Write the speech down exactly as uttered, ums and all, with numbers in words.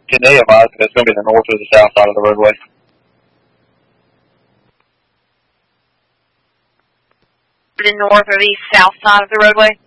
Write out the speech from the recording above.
Can they advise if it's going to be the north or the south side of the roadway? The north or the south side of the roadway?